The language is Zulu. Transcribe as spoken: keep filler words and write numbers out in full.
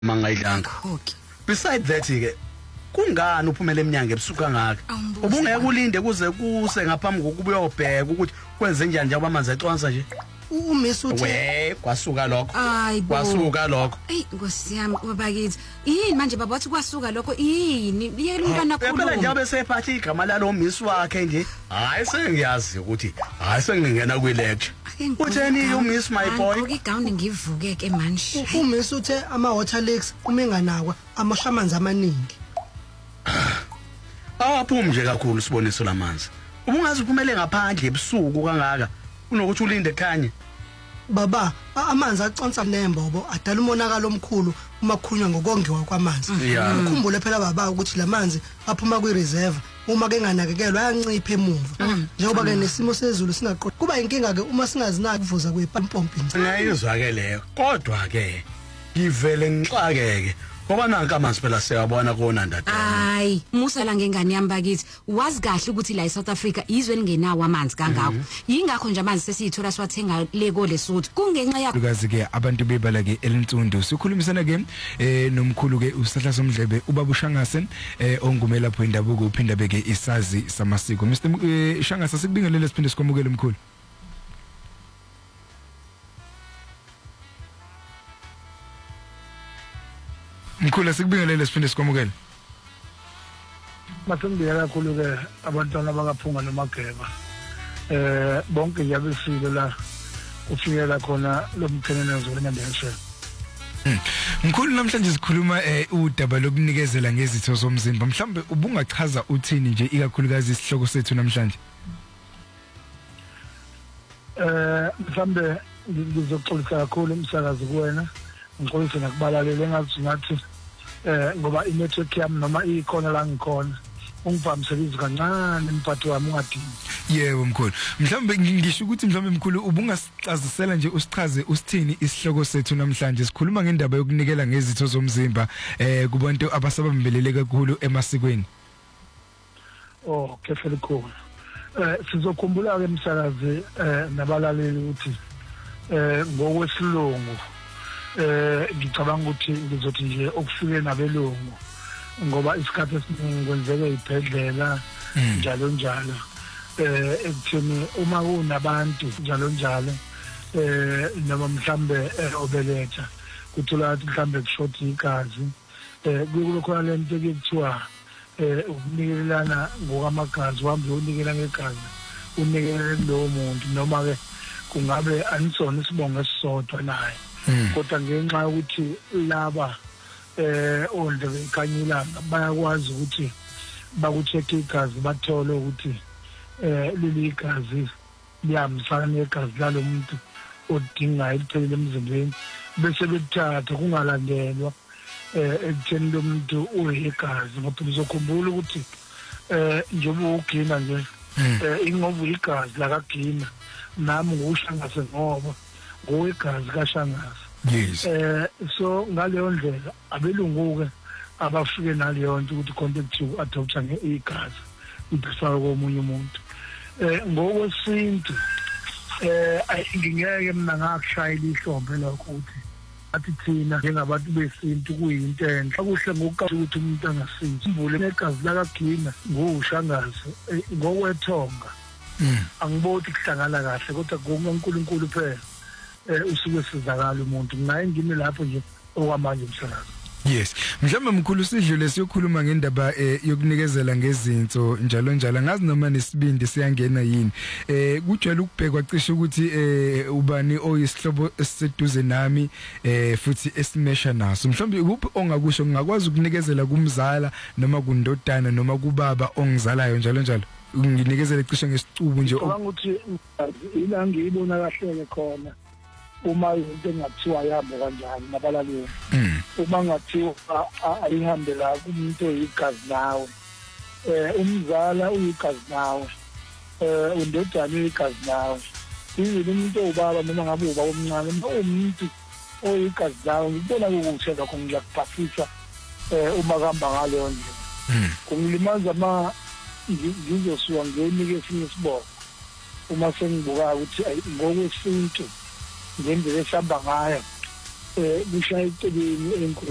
mangayidlanga. Besides that ke kungani uphumela eminyanga ebusuku kangaka? Ubungeke ulinde kuze kuse ngaphambi kokuba uyobheka ukuthi kwenze njani njengoba amanzi econsa nje. Umisi uthe we kwasuka lokho. Kwasuka lokho. Ey Nkosi yami babakithi. Yini manje baba wathi kwasuka lokho yini? Yeke umntwana khulu. Phela njengoba esephathi igama lalo misi wakhe nje. Hayi sengiyazi ukuthi hayi sengingena kwi lecture. Utheni you miss my boy? Ngokugown ngivuke ke manje. Umisi uthe ama water lakes uma enganakwa amashamanzi amaningi. Aphuma nje kakhulu siboniso lamanzi. Ubungazi uphumele ngaphandle ebusuku kangaka unokuthi ulinde khanye. Baba amanzi aconsa nembobo adala umonakalo omkhulu uma kukhulunywa ngokongiwa kwamanzi. Ukukhumbule phela baba ukuthi lamanzi aphuma kwi reserve uma ke nganakekelwa ayancipha emuva. Njengoba ke nesimo sezulu singaqoqa kuba inkinga ke uma singazinaki kuvuza kwepampompi. Ngiyizwa ke leyo. Kodwa ke ngivele ngixakeke ngoba nanka amanzi phela siyabona kona ndadala. Hayi Musa la ngengane yami bakithi wazi kahle ukuthi la eSouth Africa izwe lingenawo amanzi kangakho. Yingakho nje amanzi sesiyithola siwathenga leko lesotho kungenxa yakho. Lukazi ke abantu bebala ke elintundu sikhulumisana ke eh nomkhulu ke usahla somdlebe ubaba uShangase eh ongumela lapho indabuko uphinda beke isazi samasiko. Mister Shangase sikubingelele siphinde sikomukele umkhulu. Mkhulu sikubingelele siphinde sikomukele. Masengibiyela kakhulu ke abantwana bakaphunga nomageba. Eh bonke yabesile la ufikela khona lomthenene zolenyandeshe. Mkhulu namhlanje sikhuluma eh udaba lokunikezela ngezitho zomzimba. Mhlambe ubungachaza uthini nje ikakhulukazi isihloko sethu namhlanje? Eh mhlambe ngizoxolisa kakhulu umsakazi kuwena. Ngixolisa nakubalalele ngathi ngathi eh ngoba i-network yami noma ikhona la ngikhona ungivamisela kancane emphathi wami ungadini. Yebo mkhulu. Mhlambe ngisho ukuthi mhlambe mkhulu ubungasicazisela nje usichaze usithini isihloko sethu namhlanje sikhuluma ngendaba yokunikela ngezitho zomzimba eh kubantu abasabambelele kakhulu emasikweni. Oh kefeli cool. Eh sizokhumbula ke umsakazi eh nabalaleli ukuthi eh ngokwesilungu eh ngicabanga ukuthi ngizothi nje okufike nabelungu ngoba isikhathi esiningi kwenzeke ibhedlela njalo njalo eh ekuthini uma kunabantu njalo njalo eh noma mhlambe obeletha kuthola ukuthi mhlambe kushoti igazi eh kulokho lento ekuthiwa eh ukunikelana ngokamagazi uhambe unikela ngegazi unikele lo muntu noma ke kungabe anisona isibongo esisodwa naye. Kodwa ngenxa ukuthi laba eh ondle ikanyila bayakwazi ukuthi bakucheck igazi bathole ukuthi eh leli igazi liyamsana negazi lalomuntu odinga iliphelele emzimbeni bese bethatha kungalandelwa eh ekutheni lo muntu uyigazi ngoba uzokhumbula ukuthi eh njengoba ugina nje eh ingoba igazi la kagina nami nguShangase ngoba ngowegazi kaShangase. Yes. Eh so ngaleyo ndlela abelungu ke abafike naleyo nto ukuthi contact to adopter ngegazi ibifaka komunye umuntu. Eh ngokwesintu eh ngingeke mina ngakushayela ihlombe lokho ukuthi athi thina njengabantu besintu kuyinto enhle akuhle ngokuqala ukuthi umuntu angasinzi umbule negazi la kagina nguShangase ngokwethonga. Angiboti kuhlangana kahle kodwa ngoNkulunkulu phela eh usuke sizakala umuntu ngaye ngimi lapho nje okwamanje umsakazi. Yes. Mhlawumbe mkhulu sidlule siyokhuluma ngendaba yokunikezela ngezinto njalo njalo ngazi noma nesibindi siyangena yini. Eh kujwayele ukubhekwa cishe ukuthi eh ubani oyisihlobo esiseduze nami eh futhi esimesha naso. Mhlawumbe ukuphi ongakusho ngakwazi ukunikezela kumzala noma kundodana noma kubaba ongizalayo njalo njalo. Nginikezele cishe ngesicubu nje. Ngicabanga ukuthi ila ngiyibona kahle khona. Uma into engathiwa yabo kanjani nabalaleli uma ngathiwa ayihambe la kumuntu oyigazi nawe eh umzala uyigazi nawe eh undodana uyigazi nawe yini umuntu obaba noma ngabe ubaba omncane umuntu oyigazi nawe ngibona ukuthi lokho ngiyakuphathisa eh uma kuhamba ngaleyo ndlela kungilimaza ama ngizosuka ngenike esinye isibongo uma sengibuka ukuthi ngokwesintu ngendlela esihamba ngayo eh kushaya icebeni enkulu.